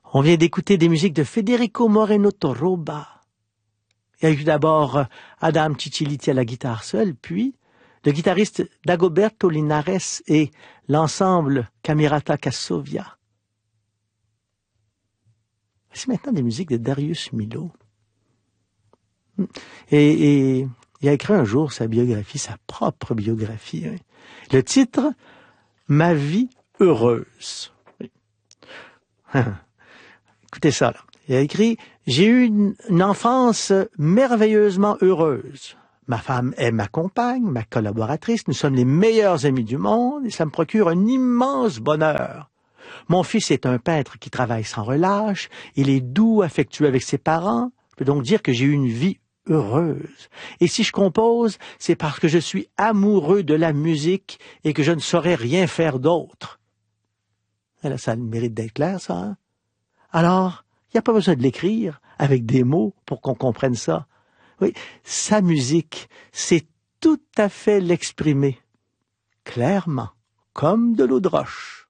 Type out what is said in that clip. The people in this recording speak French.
On vient d'écouter des musiques de Federico Moreno Torroba. Il y a eu d'abord Adam Ciciliti à la guitare seule, puis le guitariste Dagoberto Linares et l'ensemble Camerata Cassovia. C'est maintenant des musiques de Darius Milhaud. Et il a écrit un jour sa biographie, sa propre biographie. Hein. Le titre, « Ma vie heureuse ». Écoutez ça, là. Il a écrit « J'ai eu une enfance merveilleusement heureuse. Ma femme est ma compagne, ma collaboratrice. Nous sommes les meilleurs amis du monde et ça me procure un immense bonheur. Mon fils est un peintre qui travaille sans relâche. Il est doux, affectueux avec ses parents. Je peux donc dire que j'ai eu une vie heureuse. Et si je compose, c'est parce que je suis amoureux de la musique et que je ne saurais rien faire d'autre. » Là, ça a le mérite d'être clair, ça, hein? Alors, il n'y a pas besoin de l'écrire avec des mots pour qu'on comprenne ça. Oui, sa musique, c'est tout à fait l'exprimer, clairement, comme de l'eau de roche.